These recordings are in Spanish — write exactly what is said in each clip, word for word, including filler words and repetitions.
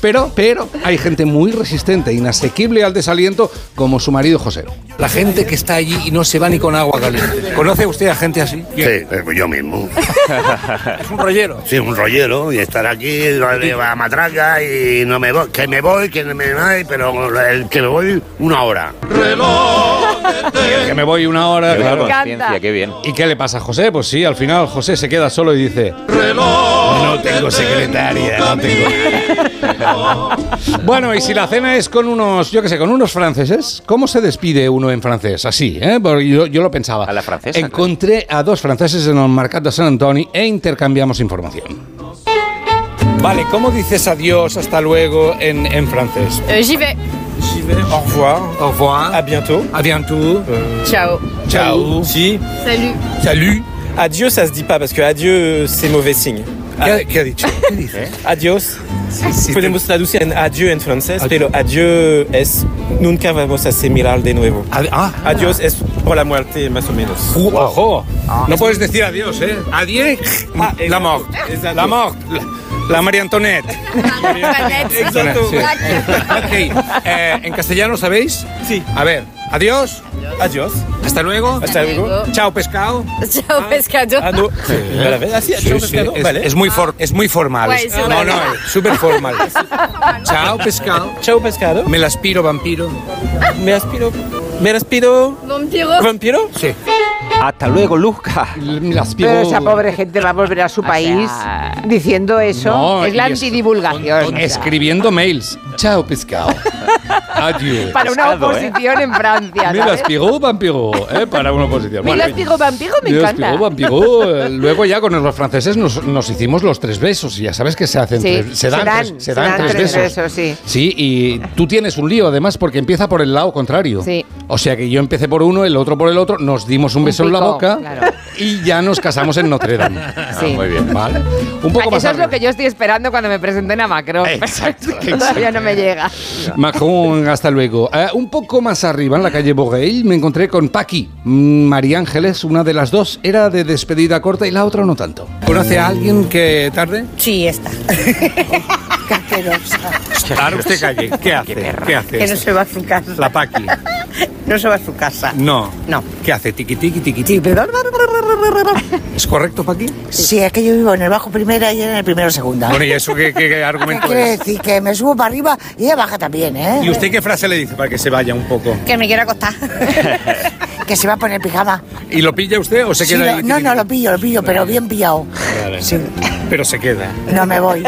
Pero, pero hay gente muy resistente, inasequible al desaliento, como su marido José. La gente que está allí y no se va ni con agua caliente. ¿Conoce usted a gente así? Sí, yo mismo. ¿Es un rollero? Sí, un rollero. Y estar aquí a matraca y no me voy. Que me voy, que me voy, pero el que me voy una hora. Que me voy una hora, claro. Conciencia, qué bien. ¿Y qué le pasa a José? Pues sí, al final José se queda solo y dice: no tengo secretaria, no tengo. Bueno, y si la cena es con unos, yo qué sé, con unos franceses, ¿cómo se despide uno en francés? Así, ¿eh? Porque yo, yo lo pensaba. A la francesa. Encontré a dos franceses en el Mercat de Sant Antoni e intercambiamos información. Vale, ¿cómo dices adiós, hasta luego en, en francés? Euh, j'y vais. J'y vais. Au revoir. Au revoir. À bientôt. À bientôt. Euh, Ciao. Ciao. Si. Salut. Salut. Adieu, ça se dit pas parce que adieu, c'est mauvais signe. ¿Qué ha, ¿Qué ha dicho? ¿Qué dice? Adiós. Sí, sí, Podemos te... traducir en adieu en francés, Adiós. pero adieu es nunca vamos a se mirar de nuevo. Ad- ah. Adiós es por la muerte, más o menos. Uh, ojo. No puedes decir adiós, ¿eh? Adiós. Ah, La mort. exacto. La mort. La, la María Antoinette. Exacto. Sí. Ok. Eh, ¿En castellano sabéis? Sí. A ver. Adiós. Adiós. Hasta luego. Hasta luego. Chao, pescado. Ciao, pescado. Ah, no. ¿A la vez? Así, adiós, pescado. Es, Vale. es muy for, es muy formal. Ouais, c'est no, vrai. no, es súper formal. Chao, pescado. Chao, pescado. Me la aspiro, vampiro. Me aspiro. Me aspiro. Vampiro. ¿Vampiro? Sí. Hasta luego, Luca. Me la aspiro. Pero esa pobre gente va a volver a su país diciendo eso. No, es la y es- antidivulgación. con- con- escribiendo mails. Chao, pescado. Adiós. Para una pescado, oposición en Francia. Me la ¿sabes? aspiro, vampiro. ¿Eh? Para una oposición. Me Bueno, la aspiro, vampiro, me Me la encanta. aspiro, vampiro. Luego ya con los franceses nos, nos hicimos los tres besos. Y ya sabes que se hacen Sí, tres, se dan, se dan- tres, se se dan dan tres tres besos. besos, sí. Sí, y tú tienes un lío además porque empieza por el lado contrario. Sí. O sea que yo empecé por uno, el otro por el otro, nos dimos un, Un beso en la pico, boca claro. y ya nos casamos en Notre Dame. Sí. Muy bien, vale. Un poco más Eso es lo arriba. que yo estoy esperando cuando me presenten a Macron. Exacto, Todavía no me llega. Macron, hasta luego. Eh, un poco más arriba, en la calle Borrell, me encontré con Paqui. Mm, María Ángeles, una de las dos, era de despedida corta y la otra no tanto. ¿Conoce a alguien que tarde? Sí, está. Casquerosa. Ahora usted calle. ¿Qué hace? ¿Qué hace? Que no se va a su casa. La Paqui. No se va a su casa. No. No. ¿Qué hace? Tiqui, tiqui, tiqui, Sí, tiqui. pero... ¿Es correcto, Paqui? Sí, es que yo vivo en el bajo primera y ella en el primero segunda. Bueno, ¿y eso qué, qué- qué ¿Qué argumento quiere es? decir? Que me subo para arriba y ella baja también, ¿eh? ¿Y usted qué frase le dice para que se vaya un poco? Que me quiero acostar. Que se va a poner pijama. ¿Y lo pilla usted o se Sí, queda lo- ahí? no, no, lo pillo, lo pillo, pero bien pillado. Vale. Sí, Pero se queda. no me voy.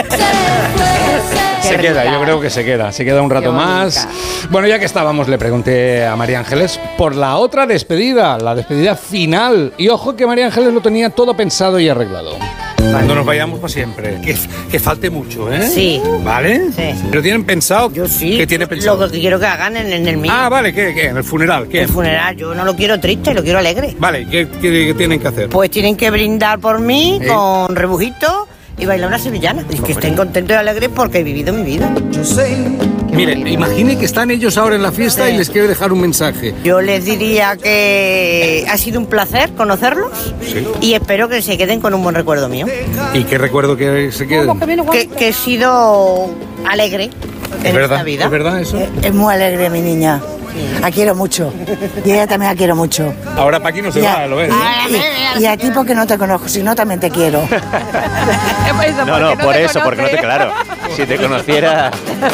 Se Qué queda, rica. yo creo que se queda, se queda un rato Qué más. bonita. Bueno, ya que estábamos, le pregunté a María Ángeles por la otra despedida, la despedida final. Y ojo que María Ángeles lo tenía todo pensado y arreglado. Cuando nos vayamos para siempre. Que, que falte mucho, ¿eh? Sí. ¿Vale? Sí. ¿Pero tienen pensado? Yo sí. ¿Qué tiene pensado? Lo que quiero que hagan en, en el mío. Ah, vale, ¿qué, qué? ¿En el funeral? ¿Qué? El funeral, yo no lo quiero triste, lo quiero alegre. Vale, ¿qué, qué- qué tienen que hacer? Pues tienen que brindar por mí Sí. con rebujitos y bailar una sevillana. Y que estén contentos y alegres porque he vivido mi vida. Mire, imagine que están ellos ahora en la fiesta Sí. y les quiere dejar un mensaje. Yo les diría que ha sido un placer conocerlos Sí. y espero que se queden con un buen recuerdo mío. ¿Y qué recuerdo que se queden? Que, que he sido alegre ¿Es en verdad? esta vida. ¿Es verdad eso? Es muy alegre mi niña. La quiero mucho. Y ella también la quiero mucho. Ahora para aquí no se Ya. va, lo ves. Y, y a ti porque no te conozco, si no también te quiero. No, no, por eso, porque no te, claro. Si te conociera.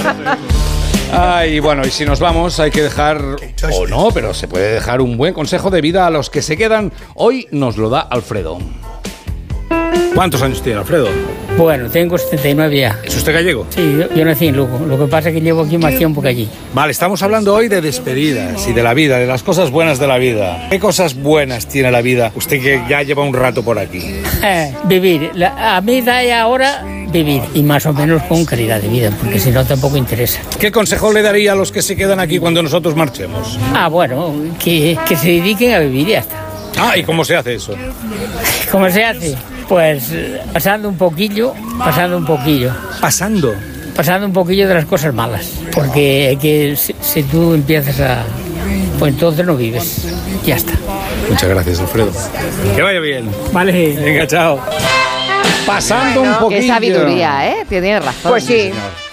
Ay, bueno, y si nos vamos hay que dejar, o no, pero se puede dejar un buen consejo de vida a los que se quedan. Hoy nos lo da Alfredo. ¿Cuántos años tiene Alfredo? Bueno, tengo setenta y nueve ya. ¿Es usted gallego? Sí, yo, yo nací en Lugo. Lo que pasa es que llevo aquí más tiempo que allí. Vale, estamos hablando hoy de despedidas y de la vida, de las cosas buenas de la vida. ¿Qué cosas buenas tiene la vida? Usted que ya lleva un rato por aquí. Eh, vivir. La- a mí da ya ahora vivir. Y más o menos con calidad de vida, porque si no tampoco interesa. ¿Qué consejo le daría a los que se quedan aquí cuando nosotros marchemos? Ah, bueno, que, que se dediquen a vivir y ya está. Ah, ¿y cómo se hace eso? ¿Cómo se hace? Pues eh, pasando un poquillo, pasando un poquillo. Pasando. Pasando un poquillo de las cosas malas. Porque que si, si tú empiezas a... Pues entonces no vives. Ya está. Muchas gracias, Alfredo. Que vaya bien. Vale. Venga, chao. Pasando Bueno, un poquillo. qué sabiduría, ¿eh? Tienes razón. Pues sí.